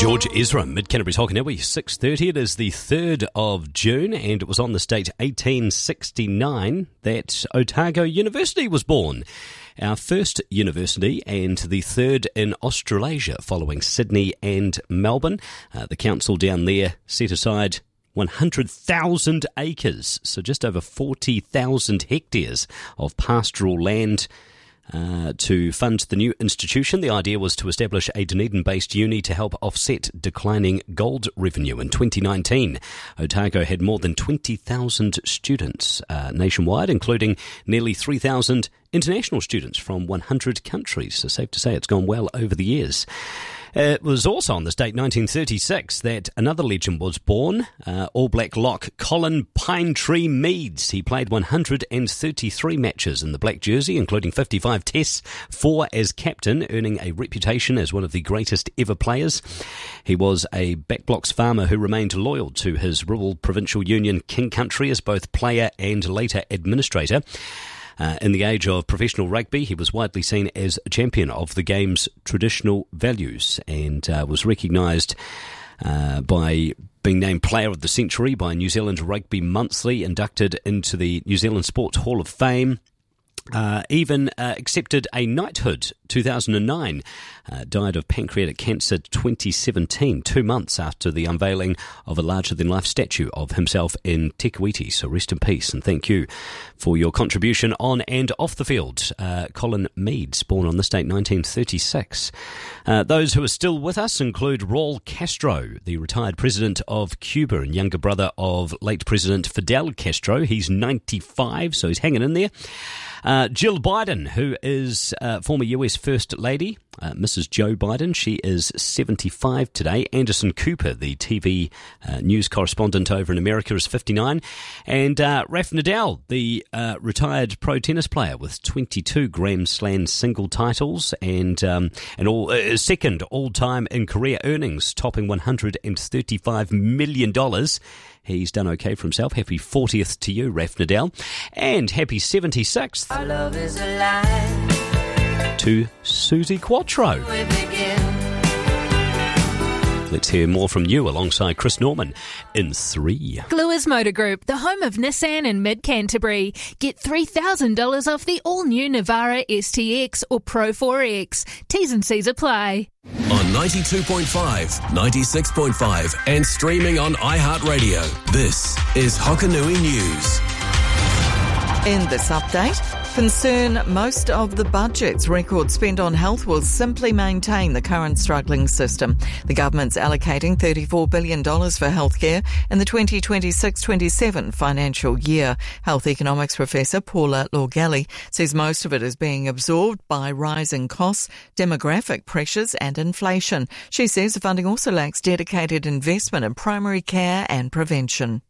George Ezra, Mid-Canterbury's Hockanui, 6:30. It is the 3rd of June, and it was on this date 1869 that Otago University was born. Our first university and the third in Australasia, following Sydney and Melbourne. The council down there set aside 100,000 acres, so just over 40,000 hectares of pastoral land to fund the new institution. The idea was to establish a Dunedin-based uni to help offset declining gold revenue. In 2019, Otago had more than 20,000 students nationwide, including nearly 3,000 international students from 100 countries. So safe to say it's gone well over the years. It was also on this date, 1936, that another legend was born, All Black lock Colin Pinetree Meads. He played 133 matches in the black jersey, including 55 tests, 4 as captain, earning a reputation as one of the greatest ever players. He was a backblocks farmer who remained loyal to his rural provincial union King Country as both player and later administrator. In the age of professional rugby, he was widely seen as a champion of the game's traditional values and was recognised by being named Player of the Century by New Zealand Rugby Monthly, inducted into the New Zealand Sports Hall of Fame. Even accepted a knighthood, 2009. Died of pancreatic cancer 2017, 2 months after the unveiling of a larger-than-life statue of himself in Te Kuiti. So rest in peace, and thank you for your contribution on and off the field. Colin Meads, born on this date, 1936. Those who are still with us include Raul Castro, the retired president of Cuba and younger brother of late President Fidel Castro. He's 95, so he's hanging in there. Jill Biden, who is former US First Lady, Mrs. Joe Biden. She is 75 today. Anderson Cooper, the TV news correspondent over in America, is 59. And Raf Nadal, the retired pro tennis player with 22 Grand Slam single titles and second all-time in career earnings, topping $135 million. He's done okay for himself. Happy 40th to you, Raf Nadal. And happy 76th Our love is alive. To Susie Quattro. Let's hear more from you alongside Chris Norman in 3. Gluers Motor Group, the home of Nissan in Mid-Canterbury. Get $3,000 off the all-new Navara STX or Pro 4X. T's and C's apply. On 92.5, 96.5 and streaming on iHeartRadio. This is Hockanui News. In this update, concern most of the budget's record spend on health will simply maintain the current struggling system. The government's allocating $34 billion for healthcare in the 2026-27 financial year. Health economics professor Paula Lorgelli says most of it is being absorbed by rising costs, demographic pressures and inflation. She says the funding also lacks dedicated investment in primary care and prevention.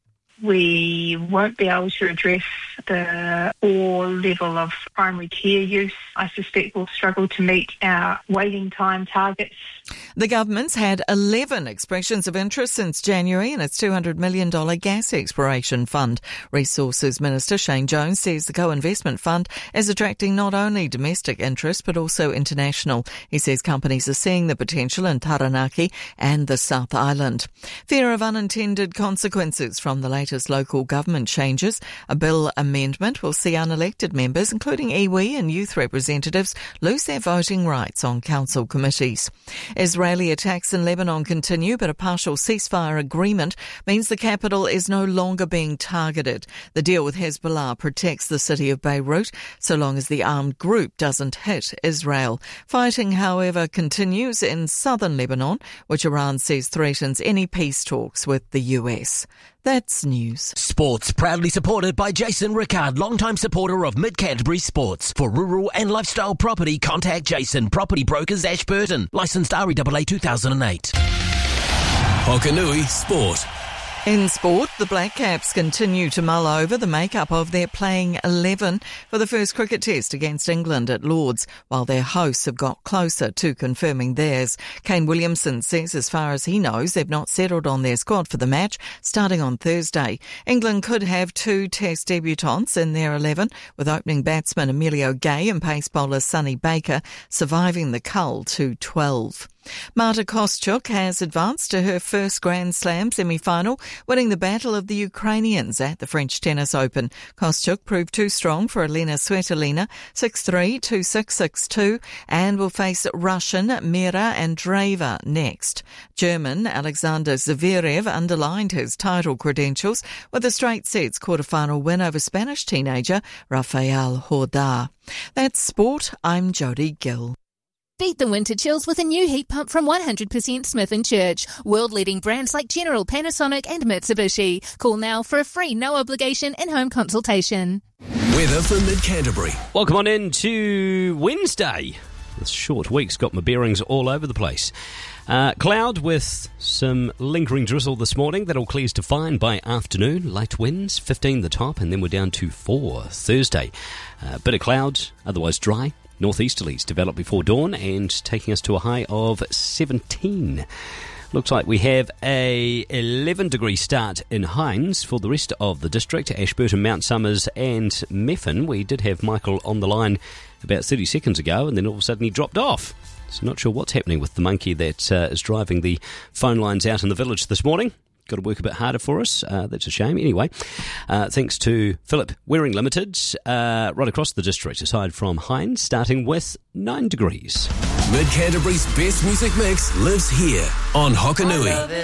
We won't be able to address the poor level of primary care use. I suspect we'll struggle to meet our waiting time targets. The government's had 11 expressions of interest since January in its $200 million gas exploration fund. Resources Minister Shane Jones says the co-investment fund is attracting not only domestic interest but also international. He says companies are seeing the potential in Taranaki and the South Island. Fear of unintended consequences from the latest local government changes. A bill amendment will see unelected members, including iwi and youth representatives, lose their voting rights on council committees. Israeli attacks in Lebanon continue, but a partial ceasefire agreement means the capital is no longer being targeted. The deal with Hezbollah protects the city of Beirut so long as the armed group doesn't hit Israel. Fighting, however, continues in southern Lebanon, which Iran says threatens any peace talks with the US. That's news. Sports proudly supported by Jason Rickard, longtime supporter of Mid-Canterbury Sports. For rural and lifestyle property, contact Jason, Property Brokers, Ashburton. Licensed REAA 2008. Hockanui Sport. In sport, the Black Caps continue to mull over the makeup of their playing 11 for the first cricket test against England at Lord's, while their hosts have got closer to confirming theirs. Kane Williamson says as far as he knows, they've not settled on their squad for the match starting on Thursday. England could have 2 test debutants in their 11, with opening batsman Emilio Gay and pace bowler Sonny Baker surviving the cull to 12. Marta Kostyuk has advanced to her first Grand Slam semi-final, winning the battle of the Ukrainians at the French Tennis Open. Kostyuk proved too strong for Elena Svitolina, 6-3, 2-6, 6-2, and will face Russian Mira Andreeva next. German Alexander Zverev underlined his title credentials with a straight sets quarter-final win over Spanish teenager Rafael Horda. That's sport. I'm Jodie Gill. Beat the winter chills with a new heat pump from 100% Smith & Church. World-leading brands like General, Panasonic and Mitsubishi. Call now for a free no-obligation in-home consultation. Weather for Mid-Canterbury. Welcome on in to Wednesday. This short week's got my bearings all over the place. Cloud with some lingering drizzle this morning. That'll clears to fine by afternoon. Light winds, 15 the top, and then we're down to 4 Thursday. Bit of cloud, otherwise dry. Northeasterlies develop before dawn and taking us to a high of 17. Looks like we have a 11-degree start in Hinds for the rest of the district, Ashburton, Mount Somers and Methven. We did have Michael on the line about 30 seconds ago and then all of a sudden he dropped off. So not sure what's happening with the monkey that is driving the phone lines out in the village this morning. Got to work a bit harder for us. That's a shame. Anyway, thanks to Philip Waring Limited, right across the district, aside from Hinds, starting with 9 degrees. Mid-Canterbury's best music mix lives here on Hokanui.